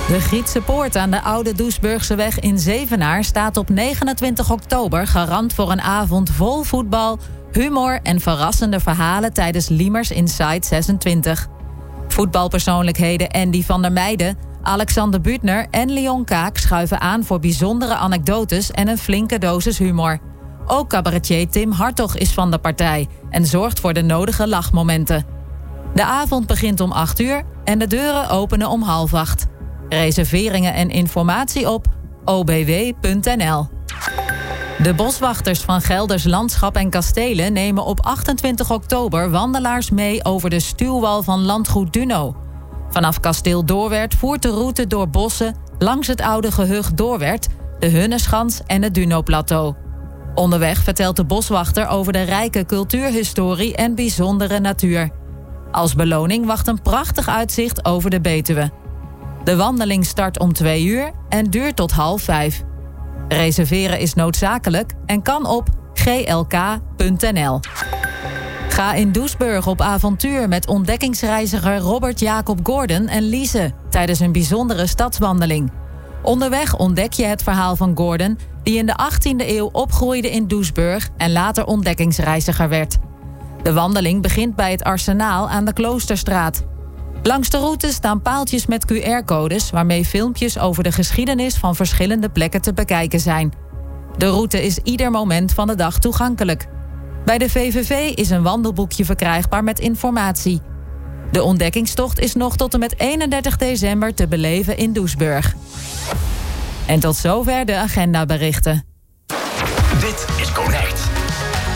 De Grietse Poort aan de Oude Doesburgseweg in Zevenaar staat op 29 oktober garant voor een avond vol voetbal, humor en verrassende verhalen tijdens Liemers Inside 26. Voetbalpersoonlijkheden Andy van der Meijden, Alexander Büttner en Leon Kaak schuiven aan voor bijzondere anekdotes en een flinke dosis humor. Ook cabaretier Tim Hartog is van de partij en zorgt voor de nodige lachmomenten. De avond begint om 8 uur en de deuren openen om 7:30. Reserveringen en informatie op obw.nl. De boswachters van Gelders Landschap en Kastelen nemen op 28 oktober wandelaars mee over de stuwwal van landgoed Duno. Vanaf kasteel Doorwerth voert de route door bossen langs het oude gehucht Doorwerth, de Hunneschans en het Duno-plateau. Onderweg vertelt de boswachter over de rijke cultuurhistorie en bijzondere natuur. Als beloning wacht een prachtig uitzicht over de Betuwe. De wandeling start om 2 uur en duurt tot 4:30. Reserveren is noodzakelijk en kan op glk.nl. Ga in Doesburg op avontuur met ontdekkingsreiziger Robert Jacob Gordon en Lise tijdens een bijzondere stadswandeling. Onderweg ontdek je het verhaal van Gordon, die in de 18e eeuw opgroeide in Doesburg en later ontdekkingsreiziger werd. De wandeling begint bij het Arsenaal aan de Kloosterstraat. Langs de route staan paaltjes met QR-codes waarmee filmpjes over de geschiedenis van verschillende plekken te bekijken zijn. De route is ieder moment van de dag toegankelijk. Bij de VVV is een wandelboekje verkrijgbaar met informatie. De ontdekkingstocht is nog tot en met 31 december te beleven in Doesburg. En tot zover de agendaberichten.